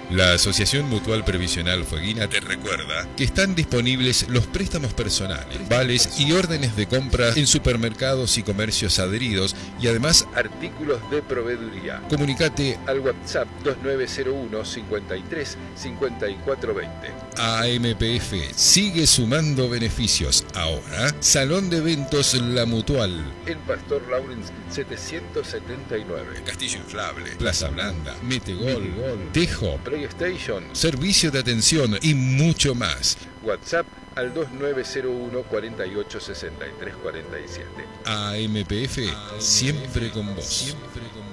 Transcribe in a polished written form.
La Asociación Mutual Previsional Fueguina te recuerda que están disponibles los préstamos personales, vales y órdenes de compra en supermercados y comercios adheridos y además artículos de proveeduría. Comunicate al WhatsApp 2901 53 54 20. AMPF sigue sumando beneficios. Ahora, Salón de Eventos La Mutual en Pastor Lawrence 779. Castillo inflable, Plaza Blanda, Metegol, Tejo, PlayStation, servicio de atención y mucho más. WhatsApp al 2901 48 63 47. AMPF, siempre con vos.